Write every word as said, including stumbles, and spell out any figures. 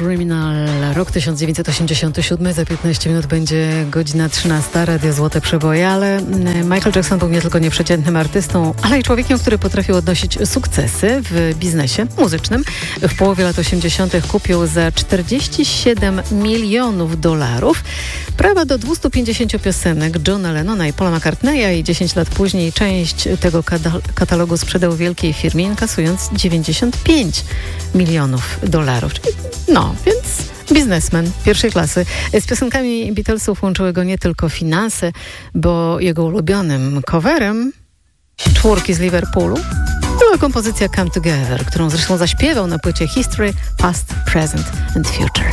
Criminal, rok tysiąc dziewięćset osiemdziesiąty siódmy, za piętnaście minut będzie godzina trzynasta, Radio Złote Przeboje, ale Michael Jackson był nie tylko nieprzeciętnym artystą, ale i człowiekiem, który potrafił odnosić sukcesy w biznesie muzycznym. W połowie lat osiemdziesiątych kupił za czterdzieści siedem milionów dolarów prawa do dwustu pięćdziesięciu piosenek Johna Lennona i Paula McCartneya i dziesięć lat później część tego kada- katalogu sprzedał wielkiej firmie, inkasując dziewięćdziesiąt pięć milionów dolarów. Czyli no, więc biznesmen pierwszej klasy. Z piosenkami Beatlesów łączyły go nie tylko finanse, bo jego ulubionym coverem czwórki z Liverpoolu była kompozycja Come Together, którą zresztą zaśpiewał na płycie History, Past, Present and Future.